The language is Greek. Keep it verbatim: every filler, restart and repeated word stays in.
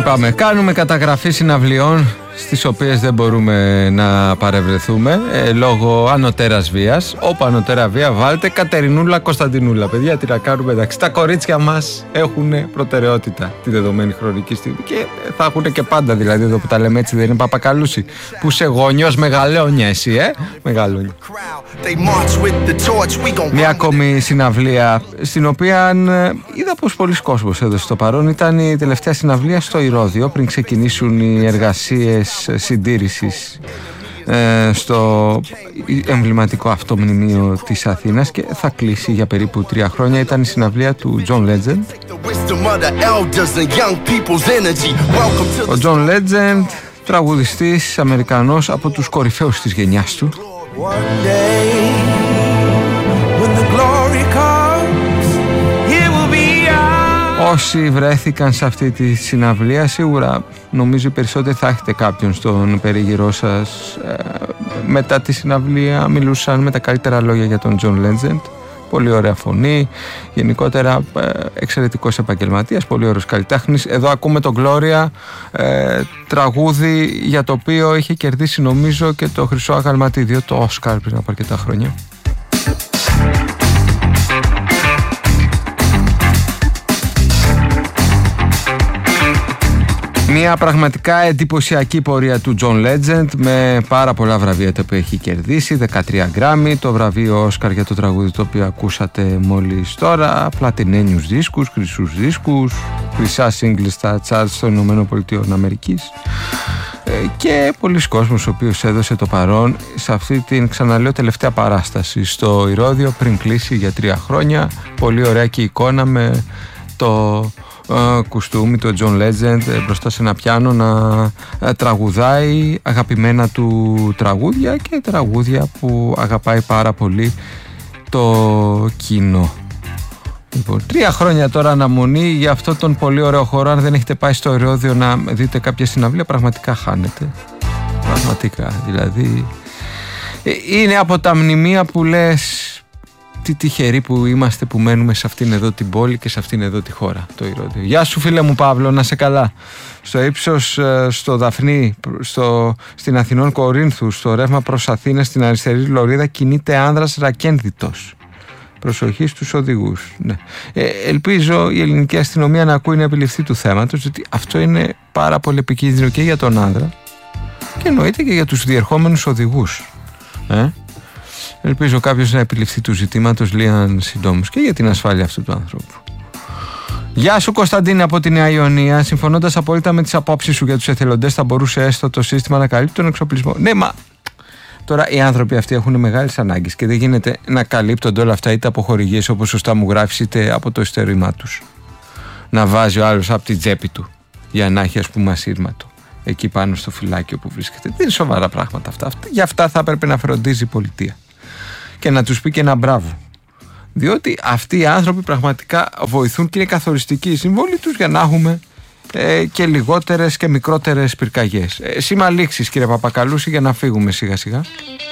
Είπαμε, κάνουμε καταγραφή συναυλιών στις οποίες δεν μπορούμε να παρευρεθούμε ε, λόγω ανωτέρας βίας. Όπου ανωτέρα βία, βάλτε Κατερινούλα Κωνσταντινούλα. Παιδιά, τι να κάνουμε, εντάξει. Τα κορίτσια μας έχουν προτεραιότητα τη δεδομένη χρονική στιγμή και θα έχουν και πάντα, δηλαδή, εδώ που τα λέμε έτσι, δεν είναι Παπακαλούση, που σε γονιός μεγαλώνια εσύ, ε, μεγαλώνια. Μια ακόμη συναυλία στην οποία ε, είδα πως πολλοί κόσμος έδωσε το παρόν. Ήταν η τελευταία συναυλία στο Ηρώδειο πριν ξεκινήσουν οι εργασίες συντήρησης ε, στο εμβληματικό αυτό μνημείο της Αθήνας και θα κλείσει για περίπου τρία χρόνια. Ήταν η συναυλία του John Legend. Ο John Legend, τραγουδιστής Αμερικανός, από τους κορυφαίους της γενιάς του. Όσοι βρέθηκαν σε αυτή τη συναυλία, σίγουρα νομίζω οι περισσότεροι θα έχετε κάποιον στον περίγυρό σας. Ε, μετά τη συναυλία μιλούσαν με τα καλύτερα λόγια για τον John Legend. Πολύ ωραία φωνή, γενικότερα ε, εξαιρετικός επαγγελματίας, πολύ ωραίος καλλιτέχνης. Εδώ ακούμε τον Gloria, ε, τραγούδι για το οποίο είχε κερδίσει νομίζω και το Χρυσό Αγαλματίδιο, το Όσκαρ, πριν από αρκετά χρόνια. Μια πραγματικά εντυπωσιακή πορεία του John Legend με πάρα πολλά βραβεία τα οποία έχει κερδίσει, δεκατρία Grammy, το βραβείο Όσκαρ για το τραγούδι το οποίο ακούσατε μόλις τώρα, πλατινένιους δίσκους, χρυσούς δίσκους, χρυσά singles στα charts των Ηνωμένων Πολιτειών Αμερικής και πολλοί κόσμος ο οποίος έδωσε το παρόν σε αυτή την, ξαναλέω, τελευταία παράσταση στο Ηρώδειο πριν κλείσει για τρία χρόνια. Πολύ ωραία και εικόνα με το Uh, κουστούμι, το John Legend μπροστά σε ένα πιάνο να uh, τραγουδάει αγαπημένα του τραγούδια και τραγούδια που αγαπάει πάρα πολύ το κοινό. Λοιπόν, τρία χρόνια τώρα αναμονή για αυτό τον πολύ ωραίο χώρο. Αν δεν έχετε πάει στο Ηρώδειο να δείτε κάποια συναυλία, πραγματικά χάνετε. Πραγματικά, δηλαδή είναι από τα μνημεία που λες τι τυχεροί που είμαστε που μένουμε σε αυτήν εδώ την πόλη και σε αυτήν εδώ τη χώρα, το Ηρώδειο. Γεια σου φίλε μου Παύλο, να σε καλά. Στο ύψος, στο Δαφνί, στο, στην Αθηνών Κορίνθου, στο ρεύμα προς Αθήνα, στην αριστερή λωρίδα κινείται άνδρας ρακένδυτος. Προσοχή στους οδηγούς. Ναι. Ε, ελπίζω η ελληνική αστυνομία να ακούει να επιληφθεί του θέματος, γιατί αυτό είναι πάρα πολύ επικίνδυνο και για τον άνδρα και εννοείται και για τους διερχόμενους οδηγούς. Ε? Ελπίζω κάποιος να επιληφθεί του ζητήματος λίγαν συντόμως και για την ασφάλεια αυτού του άνθρωπου. Γεια σου Κωνσταντίνε από τη Νέα Ιωνία. Συμφωνώντας απόλυτα με τις απόψεις σου για τους εθελοντές, θα μπορούσε έστω το σύστημα να καλύπτει τον εξοπλισμό. Ναι, μα τώρα οι άνθρωποι αυτοί έχουν μεγάλες ανάγκες και δεν γίνεται να καλύπτονται όλα αυτά είτε από χορηγίες όπως σωστά μου γράφεις, είτε από το ειστέρημά τους. Να βάζει ο άλλος από την τσέπη του για να έχει, ας πούμε, ασύρματο εκεί πάνω στο φυλάκιο που βρίσκεται. Δεν είναι σοβαρά πράγματα αυτά. Γι' αυτά θα έπρεπε να φροντίζει η πολιτεία και να τους πει και ένα μπράβο, διότι αυτοί οι άνθρωποι πραγματικά βοηθούν και είναι καθοριστική η συμβόλη τους για να έχουμε ε, και λιγότερες και μικρότερες πυρκαγιές. Ε, σήμα λήξης κύριε Παπακαλούση για να φύγουμε σιγά σιγά.